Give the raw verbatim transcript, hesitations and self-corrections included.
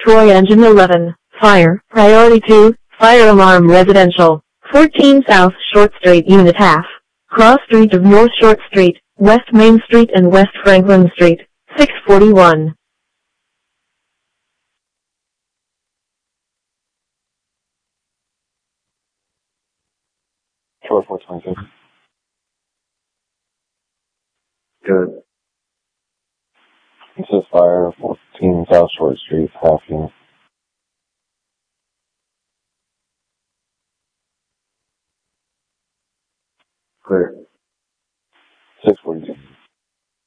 Troy Engine eleven, fire, priority two, fire alarm residential, fourteen South Short Street Unit half, cross street of North Short Street, West Main Street and West Franklin Street, six forty-one. Troy four twenty-six. Good. This is fire, fourteen South Short Street, half unit. Clear. six forty-two.